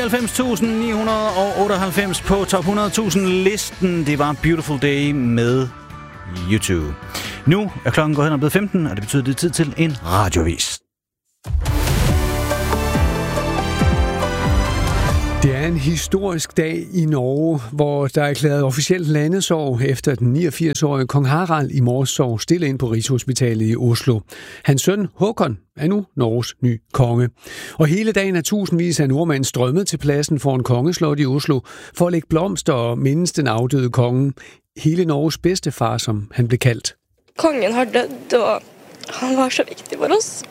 90.998 på top 100.000 listen. Det var Beautiful Day med YouTube. Nu er klokken gået hen og blevet 15, og det betyder, det er tid til en radiovis. Det er en historisk dag i Norge, hvor der er erklæret officielt landesorg efter den 89-årige kong Harald i morges sov stille ind på Rigshospitalet i Oslo. Hans søn Håkon er nu Norges ny konge. Og hele dagen er tusindvis af nordmænd strømmet til pladsen foran kongeslot i Oslo for at lægge blomster og mindes den afdøde konge. Hele Norges bedstefar, som han blev kaldt. Kongen har dødd, og han var så vigtig for os.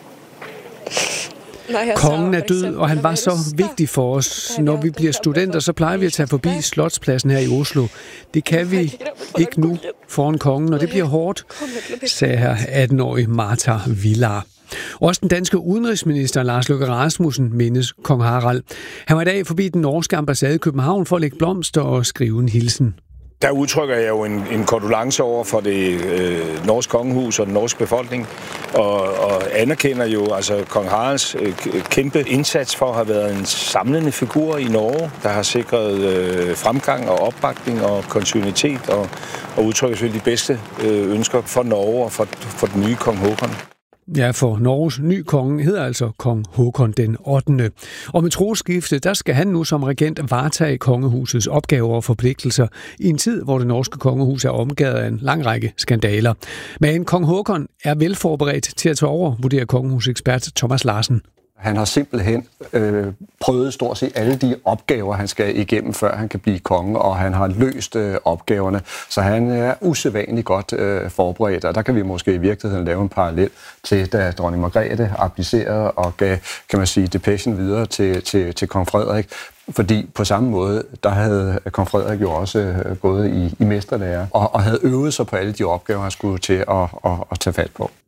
Kongen er død, og han var så vigtig for os. Når vi bliver studenter, så plejer vi at tage forbi Slotspladsen her i Oslo. Det kan vi ikke nu foran kongen, og det bliver hårdt, sagde her 18-årige Martha Villar. Også den danske udenrigsminister Lars Løkke Rasmussen mindes kong Harald. Han var i dag forbi den norske ambassade i København for at lægge blomster og skrive en hilsen. Der udtrykker jeg jo en kondolence over for det norske kongehus og den norske befolkning, og anerkender jo altså kong Haralds kæmpe indsats for at have været en samlende figur i Norge, der har sikret fremgang og opbakning og kontinuitet, og udtrykker selvfølgelig de bedste ønsker for Norge og for den nye kong Håkon. Ja, for Norges ny konge hedder altså kong Håkon den 8. Og med troskifte, der skal han nu som regent varetage kongehusets opgaver og forpligtelser i en tid, hvor det norske kongehus er omgivet af en lang række skandaler. Men kong Håkon er velforberedt til at tage over, vurderer kongehusekspert Thomas Larsen. Han har simpelthen prøvet stort set alle de opgaver, han skal igennem, før han kan blive konge, og han har løst opgaverne. Så han er usædvanligt godt forberedt, og der kan vi måske i virkeligheden lave en parallel til, da dronning Margrethe abdicerede og gav, kan man sige, depechen videre til kong Frederik. Fordi på samme måde, der havde kong Frederik jo også gået i mesterlære og havde øvet sig på alle de opgaver, han skulle til at tage fat på.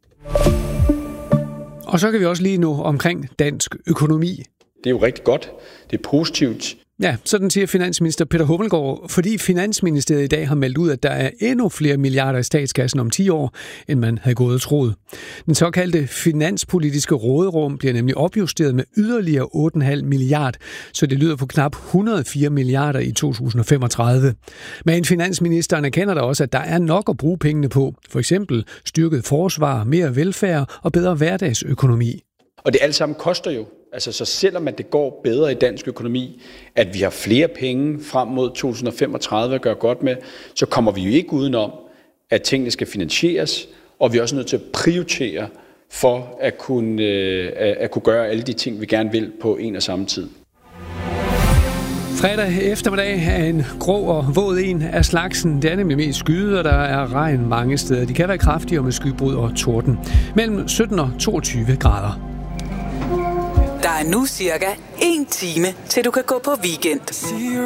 Og så kan vi også lige nå omkring dansk økonomi. Det er jo rigtig godt. Det er positivt. Ja, sådan siger finansminister Peter Hummelgaard, fordi Finansministeriet i dag har meldt ud, at der er endnu flere milliarder i statskassen om 10 år, end man havde gået og troet. Den såkaldte finanspolitiske råderum bliver nemlig opjusteret med yderligere 8,5 milliard, så det lyder på knap 104 milliarder i 2035. Men finansministeren erkender da også, at der er nok at bruge pengene på, for eksempel styrket forsvar, mere velfærd og bedre hverdagsøkonomi. Og det alt sammen koster jo. Altså, så selvom at det går bedre i dansk økonomi, at vi har flere penge frem mod 2035 at gøre godt med, så kommer vi jo ikke udenom, at tingene skal finansieres, og vi er også nødt til at prioritere for at kunne gøre alle de ting, vi gerne vil på en og samme tid. Fredag eftermiddag er en grå og våd en af slagsen. Det er nemlig mest skyet, og der er regn mange steder. De kan være kraftigere med skybrud og torden. Mellem 17 og 22 grader. Der er nu cirka 1 time, til du kan gå på weekend.